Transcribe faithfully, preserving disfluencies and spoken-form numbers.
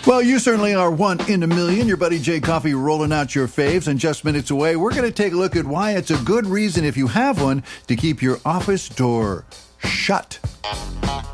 Well, you certainly are one in a million. Your buddy Jay Coffee rolling out your faves, and just minutes away, we're going to take a look at why it's a good reason, if you have one, to keep your office door shut.